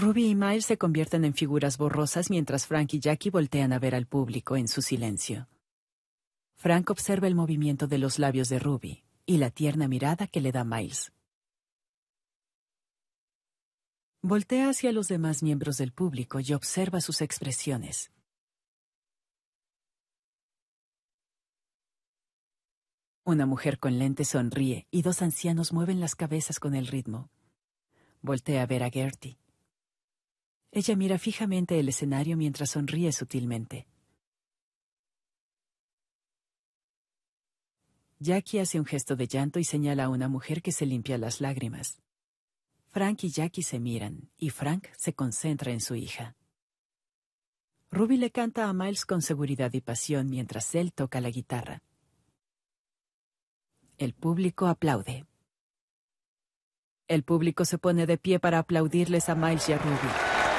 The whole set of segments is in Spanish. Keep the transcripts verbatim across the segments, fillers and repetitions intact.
Ruby y Miles se convierten en figuras borrosas mientras Frank y Jackie voltean a ver al público en su silencio. Frank observa el movimiento de los labios de Ruby y la tierna mirada que le da Miles. Voltea hacia los demás miembros del público y observa sus expresiones. Una mujer con lentes sonríe y dos ancianos mueven las cabezas con el ritmo. Voltea a ver a Gertie. Ella mira fijamente el escenario mientras sonríe sutilmente. Jackie hace un gesto de llanto y señala a una mujer que se limpia las lágrimas. Frank y Jackie se miran, y Frank se concentra en su hija. Ruby le canta a Miles con seguridad y pasión mientras él toca la guitarra. El público aplaude. El público se pone de pie para aplaudirles a Miles y a Ruby.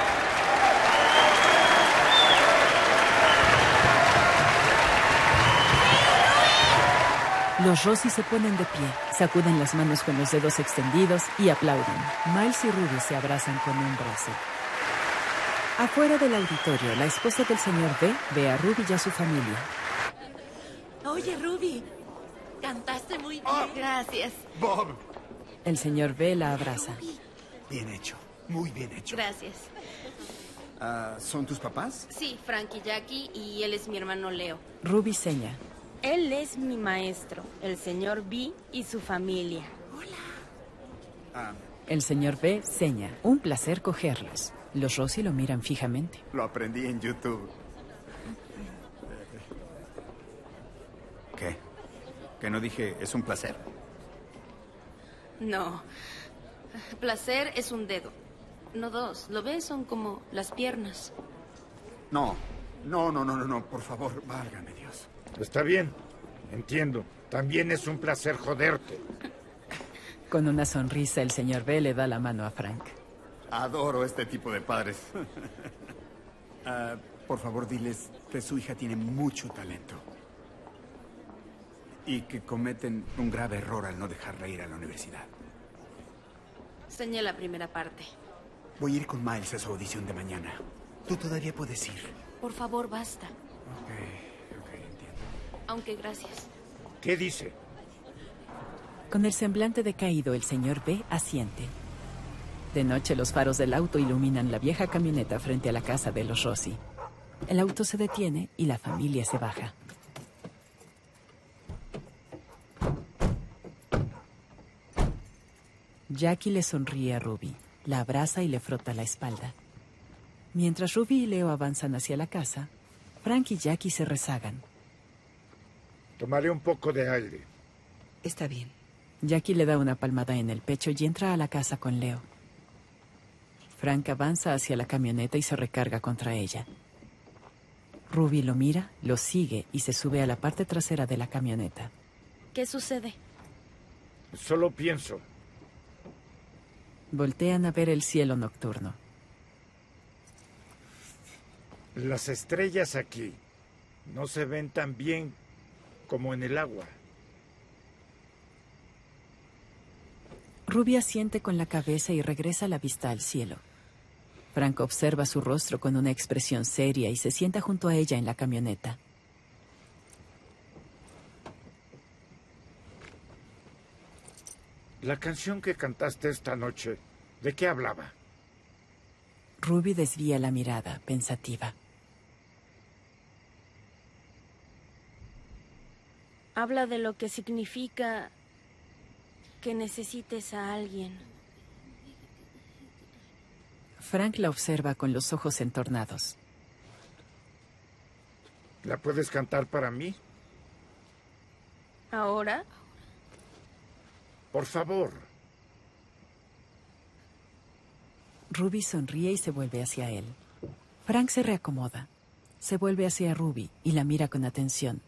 Los Rossi se ponen de pie, sacuden las manos con los dedos extendidos y aplauden. Miles y Ruby se abrazan con un brazo. Afuera del auditorio, la esposa del señor B ve a Ruby y a su familia. Oye, Ruby, cantaste muy bien. Oh, gracias. Bob. El señor B la abraza. Bien hecho, muy bien hecho. Gracias. Uh, ¿Son tus papás? Sí, Frank y Jackie, y él es mi hermano Leo. Ruby seña. Él es mi maestro, el señor B y su familia. Hola. Ah. El señor B seña. Un placer cogerlos. Los Rossi lo miran fijamente. Lo aprendí en YouTube. ¿Qué? ¿Que no dije es un placer? No. Placer es un dedo. No dos. ¿Lo ves? Son como las piernas. No. No, no, no, no, no. Por favor, válgame Dios. Está bien. Entiendo. También es un placer joderte. Con una sonrisa, el señor B le da la mano a Frank. Adoro este tipo de padres. uh, por favor, diles que su hija tiene mucho talento. Y que cometen un grave error al no dejarla ir a la universidad. Enseñé la primera parte. Voy a ir con Miles a su audición de mañana. Tú todavía puedes ir. Por favor, basta. Ok, ok, entiendo. Aunque gracias. ¿Qué dice? Con el semblante decaído, el señor B asiente. De noche, los faros del auto iluminan la vieja camioneta frente a la casa de los Rossi. El auto se detiene y la familia se baja. Jackie le sonríe a Ruby, la abraza y le frota la espalda. Mientras Ruby y Leo avanzan hacia la casa, Frank y Jackie se rezagan. Tomaré un poco de aire. Está bien. Jackie le da una palmada en el pecho y entra a la casa con Leo. Frank avanza hacia la camioneta y se recarga contra ella. Ruby lo mira, lo sigue y se sube a la parte trasera de la camioneta. ¿Qué sucede? Solo pienso. Voltean a ver el cielo nocturno. Las estrellas aquí no se ven tan bien como en el agua. Ruby asiente con la cabeza y regresa la vista al cielo. Frank observa su rostro con una expresión seria y se sienta junto a ella en la camioneta. La canción que cantaste esta noche, ¿de qué hablaba? Ruby desvía la mirada, pensativa. Habla de lo que significa que necesites a alguien. Frank la observa con los ojos entornados. ¿La puedes cantar para mí? ¿Ahora? Por favor. Ruby sonríe y se vuelve hacia él. Frank se reacomoda. Se vuelve hacia Ruby y la mira con atención.